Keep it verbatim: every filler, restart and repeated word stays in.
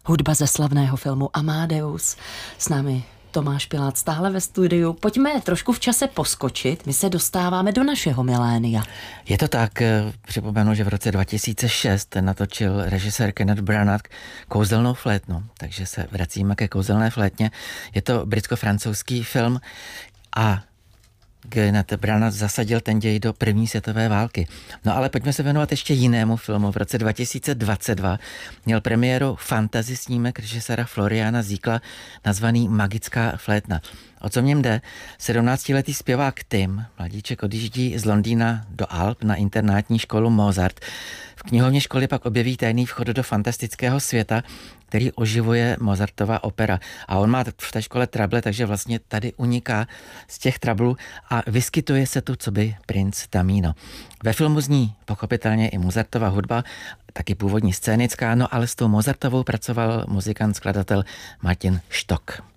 Hudba ze slavného filmu Amadeus. S námi Tomáš Pilát stále ve studiu. Pojďme trošku v čase poskočit. My se dostáváme do našeho milénia. Je to tak, připomenu, že v roce dva tisíce šest natočil režisér Kenneth Branagh Kouzelnou flétnu, takže se vracíme ke Kouzelné flétně. Je to britsko-francouzský film a Kenneth Branagh zasadil ten děj do první světové války. No ale pojďme se věnovat ještě jinému filmu. V roce dva tisíce dvacet dva měl premiéru fantasy snímek režiséra Floriana Ziegla nazvaný Magická flétna. O co v něm jde? sedmnáctiletý zpěvák Tim, mladíček, odjíždí z Londýna do Alp na internátní školu Mozart. V knihovně školy pak objeví tajný vchod do fantastického světa, který oživuje Mozartova opera. A on má v té škole trable, takže vlastně tady uniká z těch trablů a vyskytuje se tu coby princ Tamino. Ve filmu zní pochopitelně i Mozartova hudba, taky původní scénická, no ale s tou Mozartovou pracoval muzikant, skladatel Martin Stock.